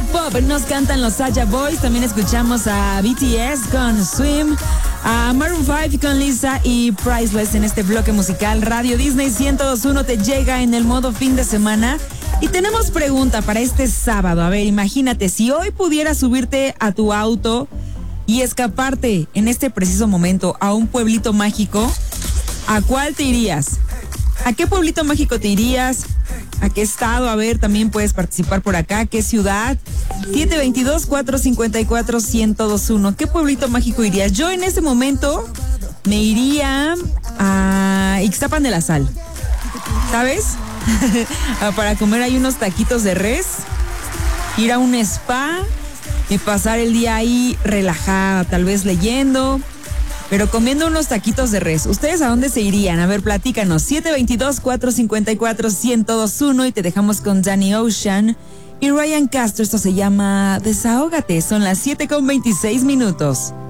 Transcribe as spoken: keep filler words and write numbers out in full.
pop nos cantan los Saja Boys. También escuchamos a B T S con Swim, a Maroon cinco con Lisa y Priceless en este bloque musical. Radio Disney ciento dos punto uno te llega en el modo fin de semana. Y tenemos pregunta para este sábado. A ver, imagínate, si hoy pudieras subirte a tu auto y escaparte en este preciso momento a un pueblito mágico, ¿a cuál te irías? ¿A qué pueblito mágico te irías? ¿A qué estado? A ver, también puedes participar por acá. ¿Qué ciudad? siete dos dos, cuatro cinco cuatro, uno cero dos uno. ¿Qué pueblito mágico irías? Yo en ese momento me iría a Ixtapan de la Sal. ¿Sabes? Para comer ahí unos taquitos de res, ir a un spa y pasar el día ahí relajada, tal vez leyendo, pero comiendo unos taquitos de res. ¿Ustedes a dónde se irían? A ver, platícanos. siete dos dos, cuatro cinco cuatro, uno cero dos uno y te dejamos con Danny Ocean y Ryan Castro. Esto se llama Desahógate. Son las siete con veintiséis minutos.